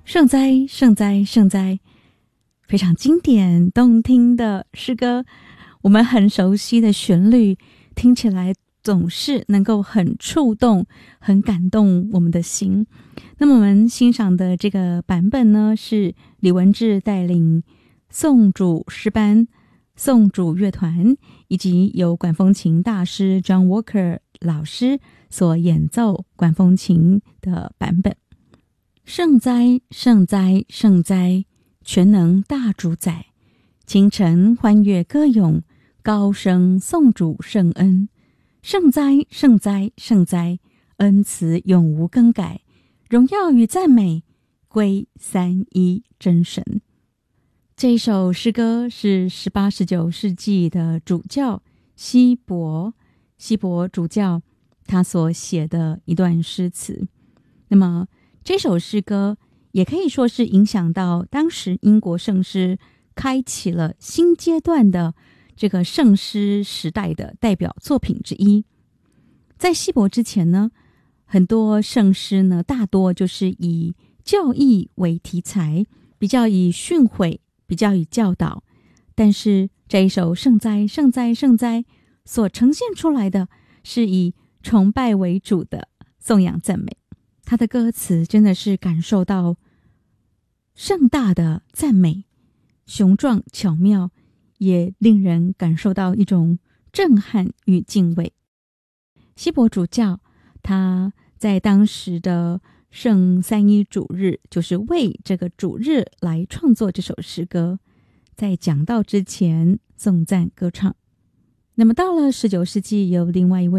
圣哉圣哉圣哉，非常经典动听的诗歌，我们很熟悉的旋律，听起来总是能够很触动很感动我们的心。那么我们欣赏的这个版本呢，是李文志带领颂主诗班、颂主乐团以及由管风琴大师 John Walker 老师所演奏管风琴的版本。圣哉圣哉圣哉，全能大主宰，清晨欢悦歌咏，高声颂主圣恩。圣哉圣哉圣哉，恩慈永无更改，荣耀与赞美归三一真神。这一首诗歌是18、19世纪的主教希伯主教他所写的一段诗词。那么这首诗歌也可以说是影响到当时英国圣诗开启了新阶段的这个圣诗时代的代表作品之一。在希伯之前呢，很多圣诗呢大多就是以教义为题材，比较以训诲，比较以教导。但是这一首圣哉圣哉圣哉所呈现出来的是以崇拜为主的颂扬赞美。他的歌词真的是感受到盛大的赞美，雄壮巧妙，也令人感受到一种震撼与敬畏。希伯主教他在当时的圣三一主日，就是为这个主日来创作这首诗歌，在讲道之前颂赞歌唱。那么到了19世纪，有另外一位